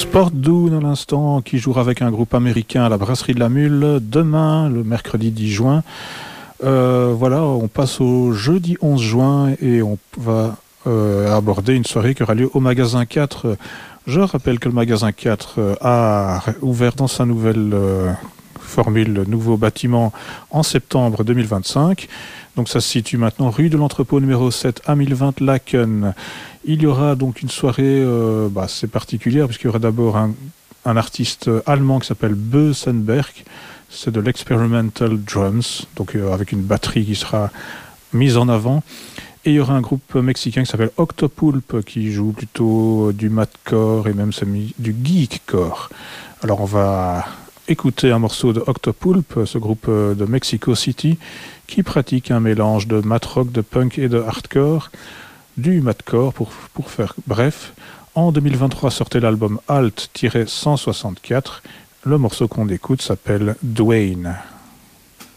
Sport Doom à l'instant, qui jouera avec un groupe américain à la Brasserie de la Mule demain, le mercredi 10 juin. Voilà, on passe au jeudi 11 juin et on va aborder une soirée qui aura lieu au magasin 4. Je rappelle que le magasin 4 a ouvert dans sa nouvelle formule, le nouveau bâtiment, en septembre 2025. Donc ça se situe maintenant rue de l'Entrepôt numéro 7 à 1020 Laken. Il y aura donc une soirée assez particulière puisqu'il y aura d'abord un artiste allemand qui s'appelle Bösenberg. C'est de l'experimental drums, donc avec une batterie qui sera mise en avant. Et il y aura un groupe mexicain qui s'appelle Octopulp qui joue plutôt du mathcore et même du geekcore. Alors on va écouter un morceau de Octopulp, ce groupe de Mexico City, qui pratique un mélange de math rock, de punk et de hardcore, du mathcore pour faire bref. En 2023 sortait l'album Alt-164. Le morceau qu'on écoute s'appelle Dwayne.